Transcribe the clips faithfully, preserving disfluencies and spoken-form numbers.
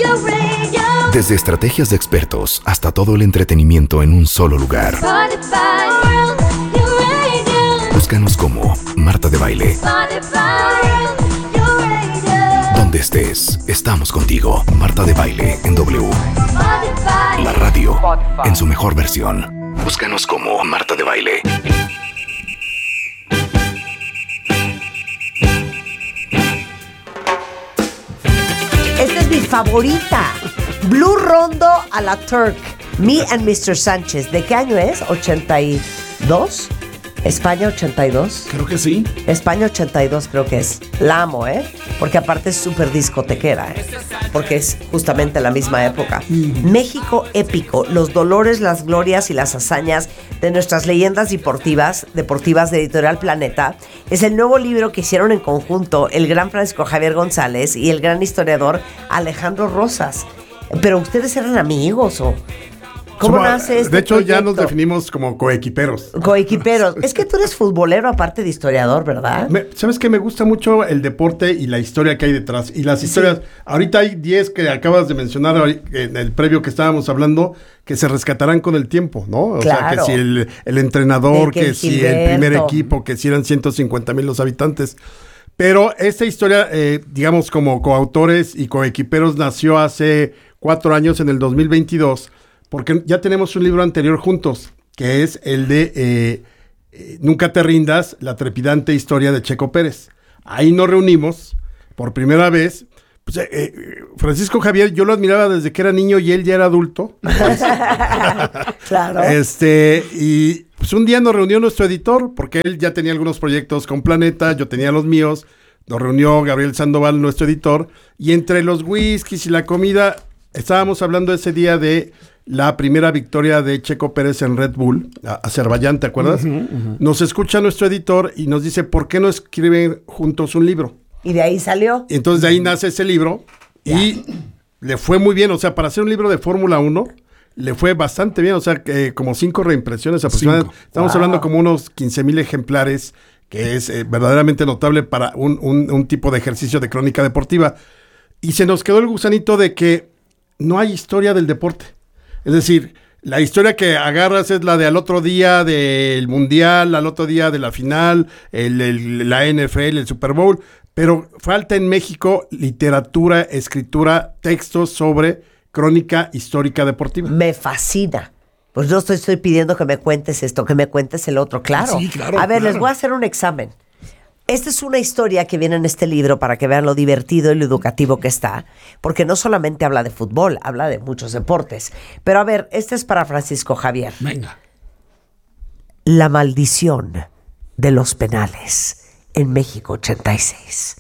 Desde estrategias de expertos hasta todo el entretenimiento en un solo lugar. Búscanos como Marta de Baile. Donde estés, estamos contigo. Marta de Baile en W. La radio en su mejor versión. Búscanos como Marta de Baile. Esta es mi favorita. Blue Rondo a la Turk. Me and mister Sánchez. ¿De qué año es? ¿ochenta y dos? ¿España ochenta y dos? Creo que sí. España ochenta y dos creo que es. La amo, ¿eh? Porque aparte es súper discotequera, ¿eh? Porque es justamente la misma época. Mm. México épico. Los dolores, las glorias y las hazañas de nuestras leyendas deportivas, deportivas de Editorial Planeta. Es el nuevo libro que hicieron en conjunto el gran Francisco Javier González y el gran historiador Alejandro Rosas. Pero ustedes eran amigos, ¿o...? ¿Cómo Somos, nace este De hecho, proyecto? ya nos definimos como coequiperos. Coequiperos. Es que tú eres futbolero aparte de historiador, ¿verdad? Me, ¿Sabes qué? Me gusta mucho el deporte y la historia que hay detrás. Y las historias... Sí. Ahorita hay diez que acabas de mencionar en el previo que estábamos hablando que se rescatarán con el tiempo, ¿no? O claro. sea, que si el, el entrenador, que, que el si Gilberto. el primer equipo, que si eran ciento cincuenta mil los habitantes. Pero esta historia, eh, digamos, como coautores y coequiperos, nació hace cuatro años, en el dos mil veintidós, porque ya tenemos un libro anterior juntos, que es el de eh, eh, Nunca te rindas, la trepidante historia de Checo Pérez. Ahí nos reunimos por primera vez. Pues, eh, eh, Francisco Javier, yo lo admiraba desde que era niño y él ya era adulto. Claro. Este, y pues un día nos reunió nuestro editor, porque él ya tenía algunos proyectos con Planeta, yo tenía los míos. Nos reunió Gabriel Sandoval, nuestro editor, y entre los whiskies y la comida, estábamos hablando ese día de la primera victoria de Checo Pérez en Red Bull, a Azerbaiyán, ¿te acuerdas? Uh-huh, uh-huh. Nos escucha nuestro editor y nos dice, ¿por qué no escriben juntos un libro? Y de ahí salió. Y entonces de ahí nace ese libro y ya. Le fue muy bien, o sea, para hacer un libro de Fórmula uno, le fue bastante bien, o sea, eh, como cinco reimpresiones aproximadamente. Cinco. Estamos wow. hablando como unos quince mil ejemplares, que es eh, verdaderamente notable para un, un, un tipo de ejercicio de crónica deportiva. Y se nos quedó el gusanito de que no hay historia del deporte. Es decir, la historia que agarras es la de al otro día del Mundial, al otro día de la final, el, el, la N F L, el Super Bowl, pero falta en México literatura, escritura, textos sobre crónica histórica deportiva. Me fascina. Pues yo estoy, estoy pidiendo que me cuentes esto, que me cuentes el otro, claro. Sí, claro. A ver, claro. les voy a hacer un examen. Esta es una historia que viene en este libro para que vean lo divertido y lo educativo que está, porque no solamente habla de fútbol, habla de muchos deportes. Pero a ver, este es para Francisco Javier. Venga. La maldición de los penales en México ochenta y seis.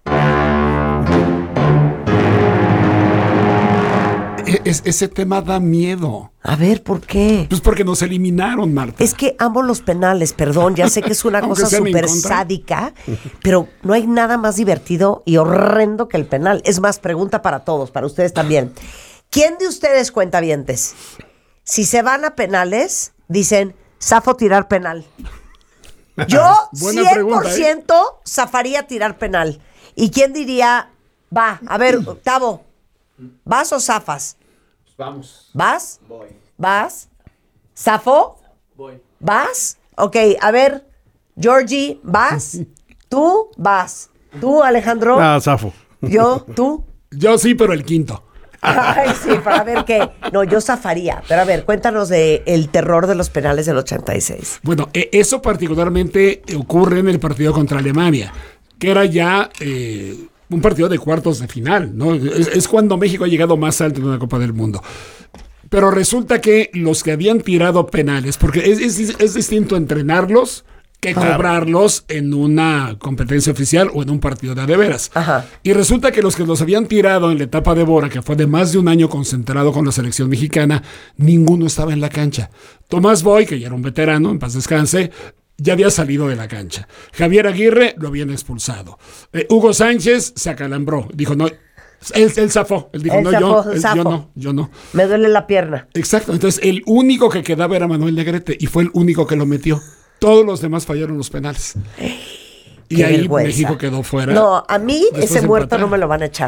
Es, ese tema da miedo. A ver, ¿por qué? Pues porque nos eliminaron, Marta. Es que amo los penales, perdón, ya sé que es una cosa súper sádica, pero no hay nada más divertido y horrendo que el penal. Es más, pregunta para todos, para ustedes también. ¿Quién de ustedes, cuentavientes, si se van a penales, dicen, zafo tirar penal? Yo cien por ciento ¿eh? zafaría tirar penal. ¿Y quién diría, va, a ver, Tavo, ¿vas o zafas? Vamos. ¿Vas? Voy. ¿Vas? ¿Zafo? Voy. ¿Vas? Ok, a ver, Georgie, ¿vas? ¿Tú? ¿Vas? ¿Tú, Alejandro? Ah, zafo. ¿Yo? ¿Tú? Yo sí, pero el quinto. Ay, sí, para ver qué. No, yo zafaría. Pero a ver, cuéntanos de el terror de los penales del ochenta y seis. Bueno, eso particularmente ocurre en el partido contra Alemania, que era ya... Eh, un partido de cuartos de final, ¿no? Es, es cuando México ha llegado más alto en una Copa del Mundo. Pero resulta que los que habían tirado penales, porque es, es, es distinto entrenarlos que cobrarlos en una competencia oficial o en un partido de a de veras. Ajá. Y resulta que los que los habían tirado en la etapa de Bora, que fue de más de un año concentrado con la selección mexicana, ninguno estaba en la cancha. Tomás Boy, que ya era un veterano, en paz descanse, ya había salido de la cancha. Javier Aguirre lo habían expulsado. Eh, Hugo Sánchez se acalambró. Dijo, no, él, él zafó. Él dijo, él no, zafó, yo, él, yo no, yo no. Me duele la pierna. Exacto. Entonces, el único que quedaba era Manuel Negrete y fue el único que lo metió. Todos los demás fallaron los penales. Y Qué ahí vergüenza. México quedó fuera. No, a mí ese de muerto empatar. no me lo van a echar.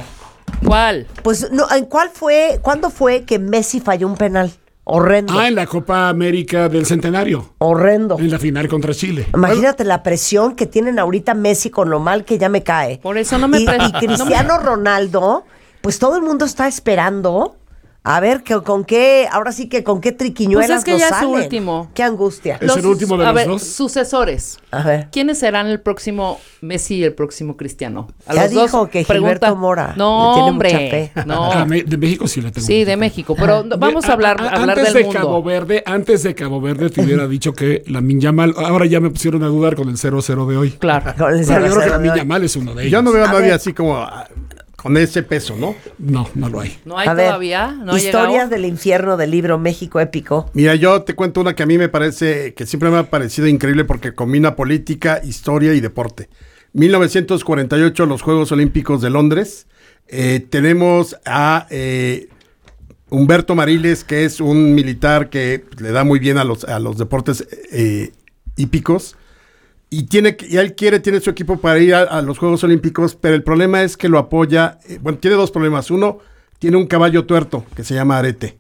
¿Cuál? Pues, no, ¿en cuál fue, cuándo fue que Messi falló un penal? Horrendo. Ah, en la Copa América del Centenario. Horrendo. En la final contra Chile. Imagínate la presión que tienen ahorita Messi con lo mal que ya me cae. Por eso no me... Y, pre- y Cristiano no me... Ronaldo, pues todo el mundo está esperando a ver que, con qué, ahora sí que con qué triquiñuelas Pues es que nos ya es su salen. último. Qué angustia. Es el último de a los ver, dos. Sucesores. A ver. ¿Quiénes serán el próximo Messi y el próximo Cristiano? A Ya los dijo dos, que pregunta. Gilberto Mora No, le tiene hombre. mucha fe. No. Ah, me- de México sí le tengo. Sí, mucha de fe. México. Pero no, vamos a hablar, A- a- hablar antes del de mundo. Cabo Verde, antes de Cabo Verde te hubiera dicho que Lamine Yamal, ahora ya me pusieron a dudar con el cero cero de hoy. Claro. Con el Pero yo creo que cero cero de Lamine hoy. Yamal es uno de ellos. Yo no veo a A nadie ver. así como ah, con ese peso, ¿no? No, no lo hay. No hay A ver, todavía. No ha Historias llegado. del infierno del libro México Épico. Mira, yo te cuento una que a mí me parece, que siempre me ha parecido increíble porque combina política, historia y deporte. mil novecientos cuarenta y ocho, los Juegos Olímpicos de Londres. Eh, tenemos a eh, Humberto Mariles, que es un militar que le da muy bien a los, a los deportes eh, hípicos. Y, tiene, que- y él quiere, tiene su equipo para ir a, a los Juegos Olímpicos, pero el problema es que lo apoya. eh, bueno, tiene dos problemas. Uno, tiene un caballo tuerto que se llama Arete.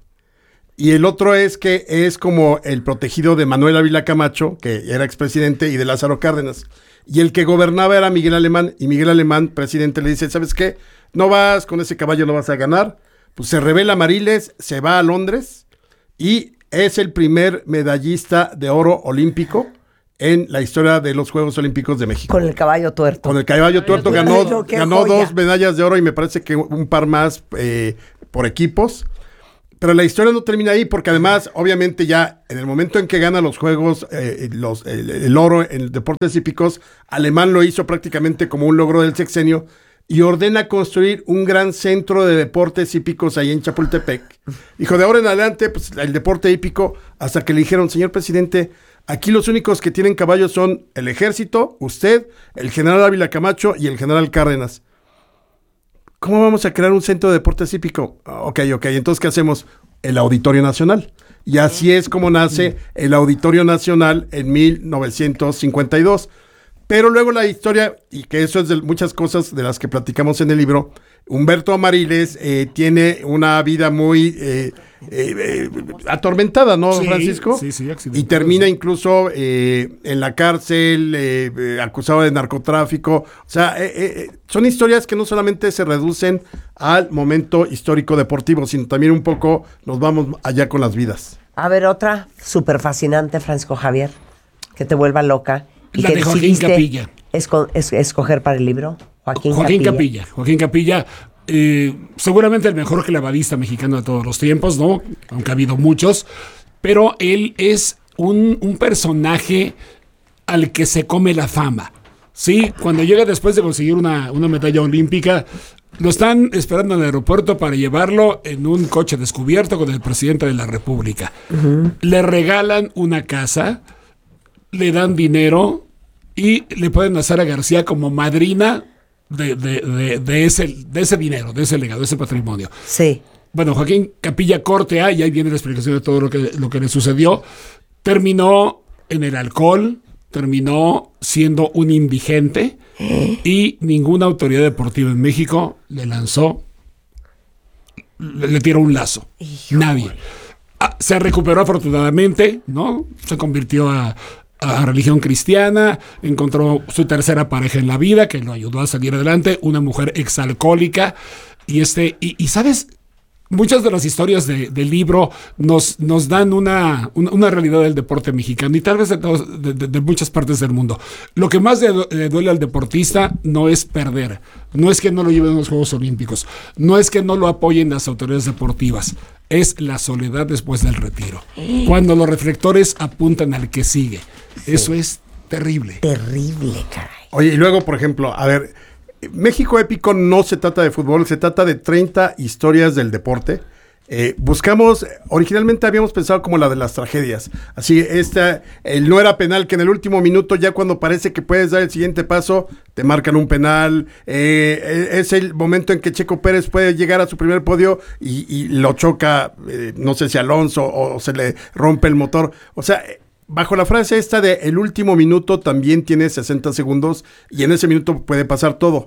Y el otro es que es como el protegido de Manuel Ávila Camacho, que era expresidente, y de Lázaro Cárdenas. Y el que gobernaba era Miguel Alemán. Y Miguel Alemán, presidente, le dice, ¿sabes qué? No vas, con ese caballo no vas a ganar. Pues se revela Mariles, se va a Londres y es el primer medallista de oro olímpico en la historia de los Juegos Olímpicos de México. Con el caballo tuerto. Con el caballo tuerto tuerto. ganó, Ay, no, qué ganó joya. dos medallas de oro y me parece que un par más eh, por equipos. Pero la historia no termina ahí porque además, obviamente ya en el momento en que gana los Juegos, eh, los, el, el oro en deportes hípicos, Alemán lo hizo prácticamente como un logro del sexenio y ordena construir un gran centro de deportes hípicos ahí en Chapultepec. Dijo, de ahora en adelante, pues el deporte hípico, hasta que le dijeron, señor presidente, aquí los únicos que tienen caballos son el ejército, usted, el general Ávila Camacho y el general Cárdenas. ¿Cómo vamos a crear un centro de deportes hípico? Ok, ok, entonces ¿qué hacemos? El Auditorio Nacional. Y así es como nace el Auditorio Nacional en mil novecientos cincuenta y dos. Pero luego la historia, y que eso es de muchas cosas de las que platicamos en el libro, Humberto Amariles eh, tiene una vida muy eh, eh, eh, atormentada, ¿no, Sí, Francisco? sí, sí, accidental, Y termina sí. incluso eh, en la cárcel, eh, eh, acusado de narcotráfico. O sea, eh, eh, son historias que no solamente se reducen al momento histórico deportivo, sino también un poco nos vamos allá con las vidas. A ver, otra súper fascinante, Francisco Javier, que te vuelva loca. Y La que de Joaquín decidiste Capilla. esco- es- escoger para el libro. Joaquín, Joaquín Capilla. Capilla. Joaquín Capilla, eh, seguramente el mejor clavadista mexicano de todos los tiempos, ¿no? Aunque ha habido muchos. Pero él es un, un personaje al que se come la fama. Sí, cuando llega después de conseguir una, una medalla olímpica, lo están esperando en el aeropuerto para llevarlo en un coche descubierto con el presidente de la República. Le regalan una casa, le dan dinero y le pueden hacer a García como madrina de, de, de, de ese, de ese dinero, de ese legado, de ese patrimonio. Sí. Bueno, Joaquín Capilla corte A, y ahí viene la explicación de todo lo que, lo que le sucedió. Terminó en el alcohol, terminó siendo un indigente y ninguna autoridad deportiva en México le lanzó, le, le tiró un lazo. Nadie. Ah, se recuperó afortunadamente, ¿no? Se convirtió a, a religión cristiana, encontró su tercera pareja en la vida que lo ayudó a salir adelante, una mujer exalcohólica. Y este, y, y sabes, muchas de las historias de- del libro nos, nos dan una, una, una realidad del deporte mexicano y tal vez de, todos- de, de- de muchas partes del mundo. Lo que más le, du- le duele al deportista no es perder, no es que no lo lleven a los Juegos Olímpicos, no es que no lo apoyen las autoridades deportivas, es la soledad después del retiro. Cuando los reflectores apuntan al que sigue. Eso es terrible. Terrible, caray. Oye, y luego, por ejemplo, a ver, México Épico no se trata de fútbol, se trata de treinta historias del deporte. Eh, buscamos, originalmente habíamos pensado como la de las tragedias. Así, esta, el no era penal, que en el último minuto, ya cuando parece que puedes dar el siguiente paso, te marcan un penal. Eh, es el momento en que Checo Pérez puede llegar a su primer podio y, y lo choca, eh, no sé si Alonso o, o se le rompe el motor. O sea, bajo la frase esta de el último minuto también tiene sesenta segundos y en ese minuto puede pasar todo.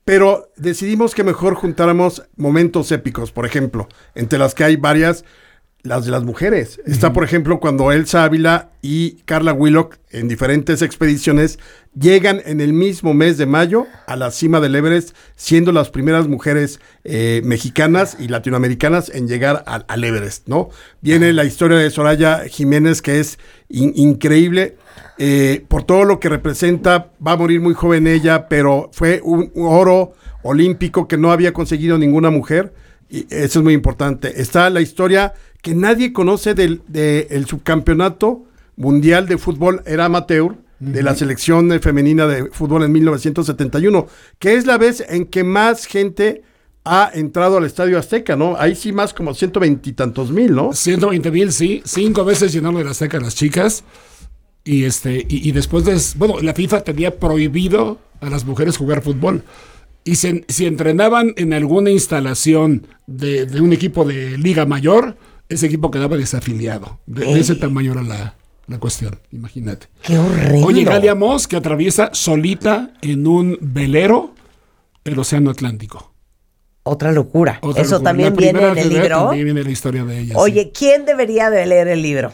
pero decidimos que mejor juntáramos momentos épicos, por ejemplo, entre las que hay varias, las de las mujeres. Uh-huh. Está, por ejemplo, cuando Elsa Ávila y Carla Willock, en diferentes expediciones, llegan en el mismo mes de mayo a la cima del Everest, siendo las primeras mujeres eh, mexicanas y latinoamericanas en llegar al, al Everest, ¿no? Viene la historia de Soraya Jiménez, que es in- increíble, eh, por todo lo que representa. Va a morir muy joven ella, pero fue un, un oro olímpico que no había conseguido ninguna mujer, y eso es muy importante. Está la historia que nadie conoce del de el subcampeonato mundial de fútbol, era amateur, de la selección femenina de fútbol en mil novecientos setenta y uno, que es la vez en que más gente ha entrado al Estadio Azteca, ¿no? Ahí sí más como ciento veinte y tantos mil, ¿no? ciento veinte mil, sí. Cinco veces llenaron el Azteca las chicas. Y, este, y, y después de... Bueno, la FIFA tenía prohibido a las mujeres jugar fútbol. Y si, si entrenaban en alguna instalación de, de un equipo de Liga Mayor, ese equipo quedaba desafiliado. De, de ese tamaño era la... la cuestión, imagínate. ¡Qué horrible! Oye, Galia Moss, que atraviesa solita en un velero el Océano Atlántico. Otra locura. Otra Eso locura. también La viene en primera el ciudad libro. También viene la historia de ella. Oye, sí. ¿quién debería de leer el libro?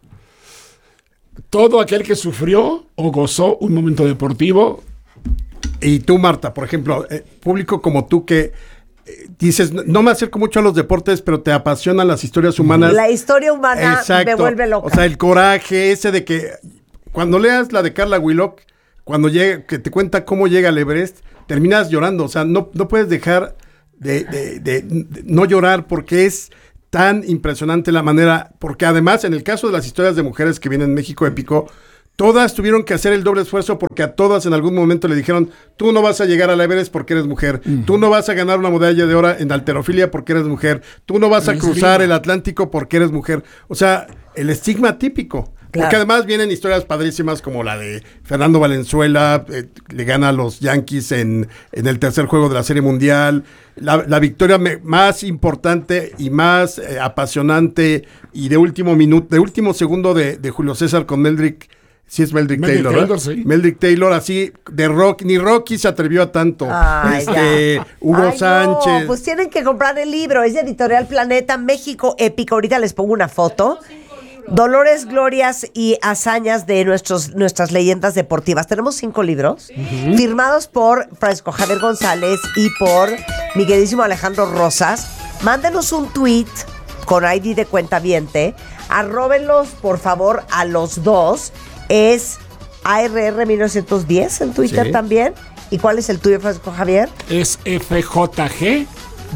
Todo aquel que sufrió o gozó un momento deportivo. Y tú, Marta, por ejemplo, eh, público como tú que eh, dices, no, no me acerco mucho a los deportes, pero te apasionan las historias humanas. La historia humana Exacto. me vuelve loca. O sea, el coraje ese de que cuando leas la de Carla Willock, cuando llega, que te cuenta cómo llega al Everest, terminas llorando. O sea, no, no puedes dejar de, de, de, de no llorar porque es tan impresionante la manera, porque además en el caso de las historias de mujeres que vienen en México Épico, todas tuvieron que hacer el doble esfuerzo porque a todas en algún momento le dijeron, tú no vas a llegar al Everest porque eres mujer, uh-huh. tú no vas a ganar una medalla de oro en halterofilia porque eres mujer, tú no vas a cruzar el Atlántico porque eres mujer. O sea, el estigma típico. Claro. Porque además vienen historias padrísimas como la de Fernando Valenzuela, eh, le gana a los Yankees en, en el tercer juego de la Serie Mundial, la, la victoria me, más importante y más eh, apasionante y de último minuto, de último segundo de, de Julio César con Meldrick. Sí es Meldrick, Meldrick Taylor, Taylor sí. Meldrick Taylor, así de rock, ni Rocky se atrevió a tanto. Ay, este, Hugo Ay, Sánchez. No, pues tienen que comprar el libro, es de Editorial Planeta México Épico. Ahorita les pongo una foto. Dolores, glorias y hazañas de nuestros, nuestras leyendas deportivas. Tenemos cinco libros, uh-huh. firmados por Francisco Javier González y por mi queridísimo Alejandro Rosas. Mándenos un tweet con I D de cuentaviente. Arróbenlos, por favor, a los dos. Es A R R mil novecientos diez en Twitter sí. también. ¿Y cuál es el tuyo, Francisco Javier? Es F J G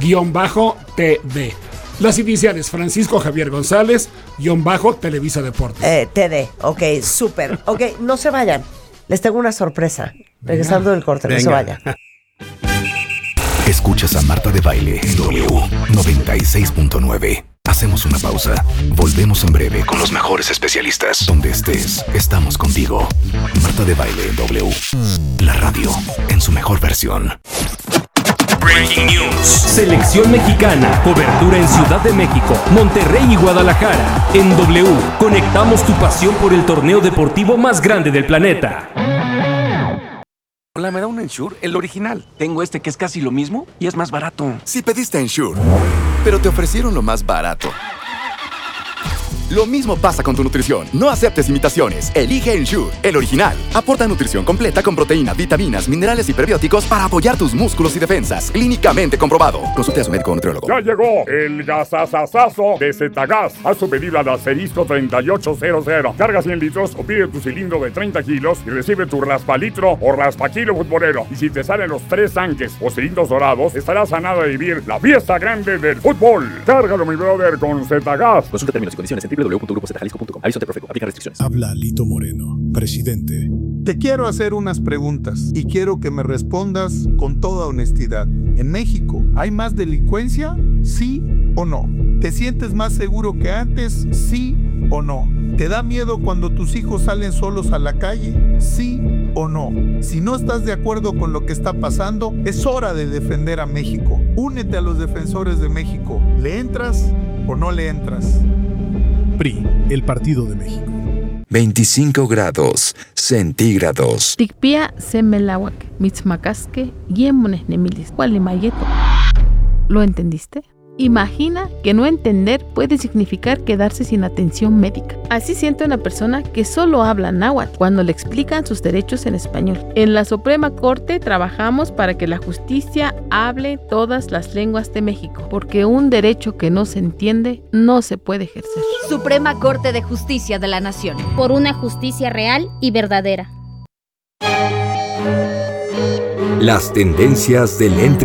T D. Las iniciales, Francisco Javier González, guión bajo, Televisa Deportes. Eh, T D, ok, súper. Ok, no se vayan. Les tengo una sorpresa. Regresando del corte, Venga. no se vayan. Escuchas a Marta de Baile en W noventa y seis punto nueve. Hacemos una pausa. Volvemos en breve con los mejores especialistas. Donde estés, estamos contigo. Marta de Baile en W. La radio en su mejor versión. Breaking News. Selección mexicana. Cobertura en Ciudad de México, Monterrey y Guadalajara. En W, conectamos tu pasión por el torneo deportivo más grande del planeta. Hola, ¿me da un Ensure? El original. Tengo este que es casi lo mismo y es más barato. Si pediste Ensure, pero te ofrecieron lo más barato. Lo mismo pasa con tu nutrición. No aceptes imitaciones. Elige Ensure, el original. Aporta nutrición completa con proteínas, vitaminas, minerales y prebióticos para apoyar tus músculos y defensas. Clínicamente comprobado. Consulte a su médico o nutriólogo. Ya llegó el gasasasazo de Zetagas. Haz tu pedido al asterisco treinta y ocho cero cero. Carga cien litros o pide tu cilindro de treinta kilos y recibe tu raspalitro o raspakilo futbolero. Y si te salen los tres tanques o cilindros dorados, estarás sanado a vivir la fiesta grande del fútbol. Cárgalo, mi brother, con Zetagas. Consulta términos y condiciones en w w w punto grupo zeta jalisco punto com. Aviso de Profeco. Aplica restricciones. Habla Lito Moreno, presidente. Te quiero hacer unas preguntas y quiero que me respondas con toda honestidad. ¿En México hay más delincuencia? ¿Sí o no? ¿Te sientes más seguro que antes? ¿Sí o no? ¿Te da miedo cuando tus hijos salen solos a la calle? ¿Sí o no? Si no estás de acuerdo con lo que está pasando, es hora de defender a México. Únete a los defensores de México. ¿Le entras o no le entras? P R I, el Partido de México. veinticinco grados centígrados. Tikpia semelawak, mitzmacasque, yemones nemilis, gualimayeto. ¿Lo entendiste? Imagina que no entender puede significar quedarse sin atención médica. Así siente una persona que solo habla náhuatl cuando le explican sus derechos en español. En la Suprema Corte trabajamos para que la justicia hable todas las lenguas de México, porque un derecho que no se entiende no se puede ejercer. Suprema Corte de Justicia de la Nación. Por una justicia real y verdadera. Las tendencias del entre